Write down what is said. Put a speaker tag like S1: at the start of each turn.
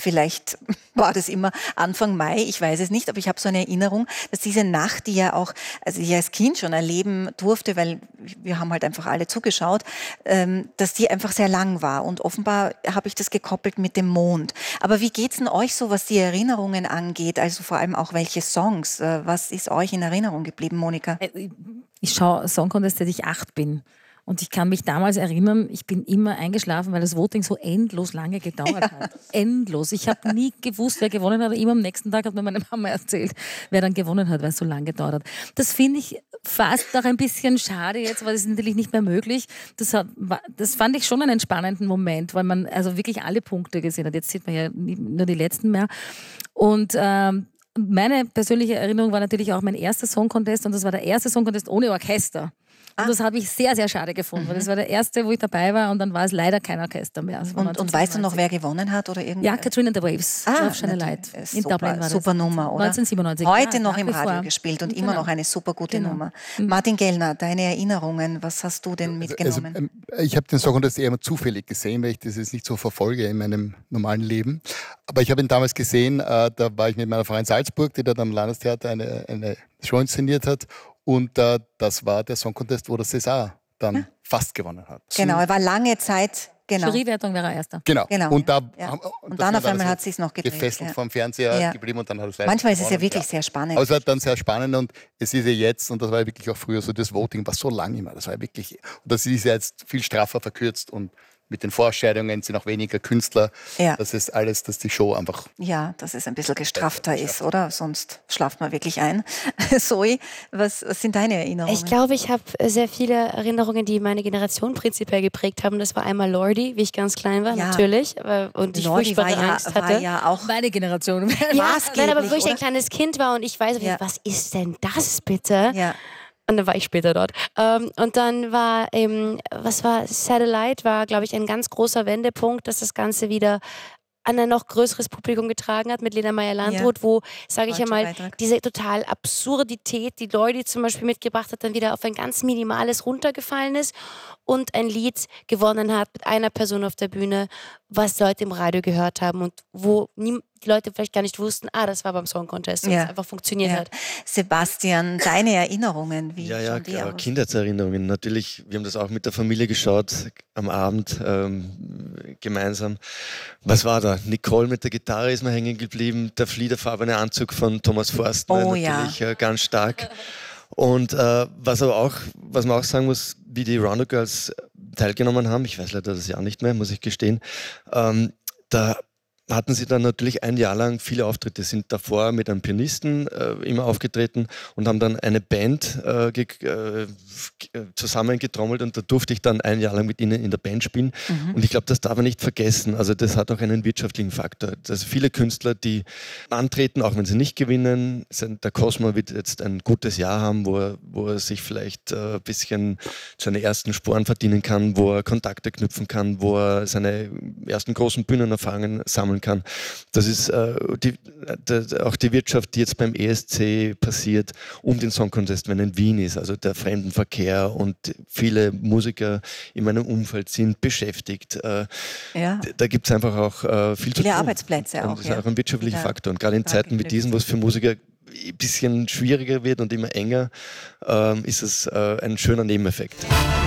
S1: vielleicht war das immer Anfang Mai, ich weiß es nicht, aber ich habe so eine Erinnerung, dass diese Nacht, die ja auch, also die ich als Kind schon erleben durfte, weil wir haben halt einfach alle zugeschaut, dass die einfach sehr lang war. Und offenbar habe ich das gekoppelt mit dem Mond. Aber wie geht's denn euch so, was die Erinnerungen angeht? Also vor allem auch welche Songs? Was ist euch in Erinnerung geblieben, Monika?
S2: Ich schaue Song Contest, seit ich 8 bin. Und ich kann mich damals erinnern, ich bin immer eingeschlafen, weil das Voting so endlos lange gedauert hat. Endlos. Ich habe nie gewusst, wer gewonnen hat. Immer am nächsten Tag hat mir meine Mama erzählt, wer dann gewonnen hat, weil es so lange gedauert hat. Das finde ich fast auch ein bisschen schade jetzt, weil es ist natürlich nicht mehr möglich. Das fand ich schon einen spannenden Moment, weil man also wirklich alle Punkte gesehen hat. Jetzt sieht man ja nur die letzten mehr. Und meine persönliche Erinnerung war natürlich auch mein erster Song Contest und das war der erste Song Contest ohne Orchester. Und das habe ich sehr, sehr schade gefunden, weil das war der erste, wo ich dabei war und dann war es leider kein Orchester mehr.
S1: Und weißt du noch, wer gewonnen hat? Oder
S2: ja, Katrina and the Waves, Love Shine a Light. In Dublin war das.
S1: Super Nummer, oder?
S2: 1997.
S1: Heute noch im Radio gespielt und immer noch eine super gute Nummer. Martin Gellner, deine Erinnerungen, was hast du denn mitgenommen?
S3: Also, ich habe den Song Contest eher immer zufällig gesehen, weil ich das jetzt nicht so verfolge in meinem normalen Leben. Aber ich habe ihn damals gesehen, da war ich mit meiner Frau in Salzburg, die dort am Landestheater eine Show inszeniert hat. Und das war der Song Contest, wo der César dann fast gewonnen hat.
S1: Genau, er war lange Zeit. Genau.
S2: Jurywertung wäre er erster.
S3: Genau.
S1: Und dann auf einmal hat es sich noch gedreht.
S3: Gefesselt vom Fernseher geblieben und dann hat es weiter.
S1: Manchmal ist es ja wirklich sehr spannend.
S3: Aber es war dann sehr spannend und es ist ja jetzt, und das war ja wirklich auch früher so, das Voting war so lang immer. Das war ja wirklich, und das ist ja jetzt viel straffer verkürzt und mit den Vorscheidungen sind auch weniger Künstler. Ja. Das ist alles, dass die Show einfach...
S1: Ja, dass es ein bisschen gestrafter ist, oder? Sonst schlaft man wirklich ein. Zoe, was sind deine Erinnerungen?
S4: Ich glaube, ich habe sehr viele Erinnerungen, die meine Generation prinzipiell geprägt haben. Das war einmal Lordi, wie ich ganz klein war, natürlich. Und ich furchtbare Angst hatte.
S1: War ja auch
S2: meine Generation.
S4: Nein, aber wo ich ein kleines Kind war und ich weiß, was ist denn das bitte? Ja. Und dann war ich später dort. Und dann war Satellite war, glaube ich, ein ganz großer Wendepunkt, dass das Ganze wieder an ein noch größeres Publikum getragen hat mit Lena Meyer-Landrut, wo, sage ich einmal, diese total Absurdität, die Leute zum Beispiel mitgebracht hat, dann wieder auf ein ganz Minimales runtergefallen ist und ein Lied gewonnen hat mit einer Person auf der Bühne, was Leute im Radio gehört haben und wo die Leute vielleicht gar nicht wussten, das war beim Song Contest und es einfach funktioniert hat.
S1: Sebastian, deine Erinnerungen? Wie
S5: ja, klar, Kindheitserinnerungen. Natürlich, wir haben das auch mit der Familie geschaut, am Abend gemeinsam. Was war da? Nicole mit der Gitarre ist mir hängen geblieben, der fliederfarbene Anzug von Thomas Forstner, natürlich ganz stark. Und was man auch sagen muss, wie die Roundup Girls teilgenommen haben, ich weiß leider das Jahr nicht mehr, muss ich gestehen, da hatten sie dann natürlich ein Jahr lang viele Auftritte, sind davor mit einem Pianisten immer aufgetreten und haben dann eine Band zusammengetrommelt und da durfte ich dann ein Jahr lang mit ihnen in der Band spielen. Und ich glaube, das darf man nicht vergessen. Also das hat auch einen wirtschaftlichen Faktor. Also viele Künstler, die antreten, auch wenn sie nicht gewinnen, der Cosmo wird jetzt ein gutes Jahr haben, wo er sich vielleicht ein bisschen seine ersten Sporen verdienen kann, wo er Kontakte knüpfen kann, wo er seine ersten großen Bühnenerfahrungen sammeln kann. Das ist auch die Wirtschaft, die jetzt beim ESC passiert, um den Song Contest, wenn er in Wien ist, also der Fremdenverkehr und viele Musiker in meinem Umfeld sind beschäftigt. Da gibt es einfach auch viel zu tun.
S1: Viele Arbeitsplätze auch.
S5: Das ist auch ein wirtschaftlicher Faktor. Und gerade in Zeiten wie diesen, wo es für Musiker ein bisschen schwieriger wird und immer enger, ist es ein schöner Nebeneffekt.